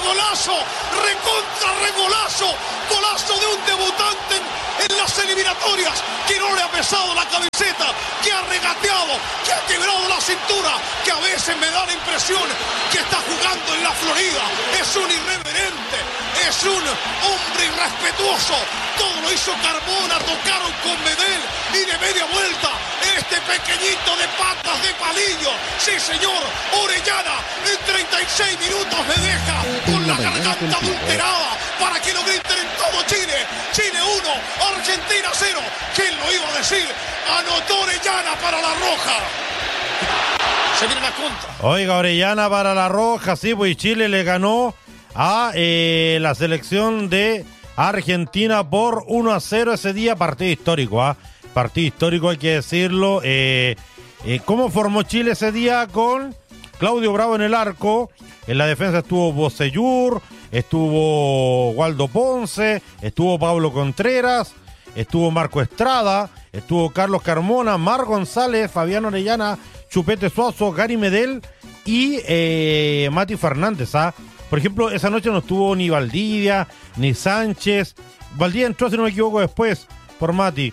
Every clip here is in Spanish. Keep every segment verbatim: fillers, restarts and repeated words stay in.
golazo, recontra regolazo, golazo de un debutante en, en las eliminatorias, que no le ha pesado la camiseta, que ha regateado, que ha quebrado la cintura, que a veces me da la impresión que está jugando en la Florida. Es un irreverente, es un hombre irrespetuoso. Todo lo hizo Carmona, tocaron con Medel y de media vuelta este pequeñito de patas de palillo. Sí, señor, Orellana en treinta y seis minutos me deja con la garganta adulterada para que lo griten en todo Chile. Chile uno, Argentina cero. ¿Quién lo iba a decir? Anotó Orellana para la Roja. Se viene la contra. Oiga, Orellana para la Roja, sí, pues Chile le ganó a eh, la selección de Argentina por uno a cero ese día, partido histórico, ¿ah? ¿eh? Partido histórico, hay que decirlo. Eh, eh, ¿Cómo formó Chile ese día? Con Claudio Bravo en el arco. En la defensa estuvo Bocellur, estuvo Waldo Ponce, estuvo Pablo Contreras, estuvo Marco Estrada, estuvo Carlos Carmona, Mar González, Fabián Orellana, Chupete Suazo, Gary Medel y eh, Mati Fernández, ¿ah? Por ejemplo, esa noche no estuvo ni Valdivia, ni Sánchez. Valdivia entró, si no me equivoco, después por Mati.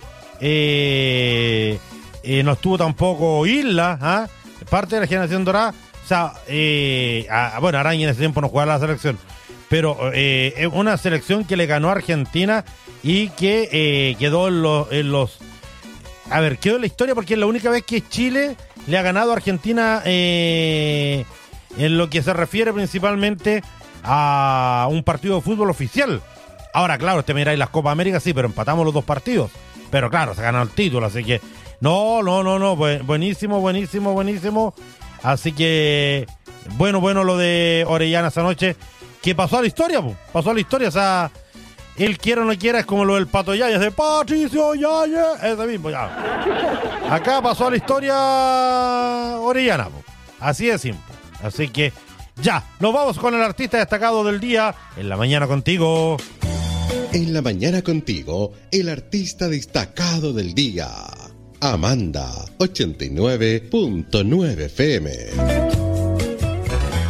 Eh, eh, no estuvo tampoco Isla, ¿eh? Parte de la generación dorada. O sea, eh, a, bueno, Araña en ese tiempo no jugaba la selección. Pero eh, es una selección que le ganó a Argentina y que eh, quedó en los, en los... A ver, quedó en la historia porque es la única vez que Chile le ha ganado a Argentina... Eh, en lo que se refiere principalmente a un partido de fútbol oficial. Ahora, claro, usted miráis las Copa América, sí, pero empatamos los dos partidos. Pero claro, se ganó el título, así que... No, no, no, no, buenísimo, buenísimo, buenísimo. Así que, bueno, bueno lo de Orellana esa noche, que pasó a la historia, pues, pasó a la historia, o sea... Él quiera o no quiera, es como lo del Pato Yaya, de Patricio Yaya, ese mismo, ya. Acá pasó a la historia Orellana, pues. Así de simple. Así que ya, nos vamos con el artista destacado del día en la mañana contigo. En la mañana contigo, el artista destacado del día. Amanda, ochenta y nueve punto nueve F M.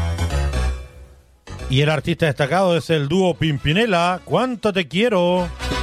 Y el artista destacado es el dúo Pimpinela, ¿Cuánto te quiero?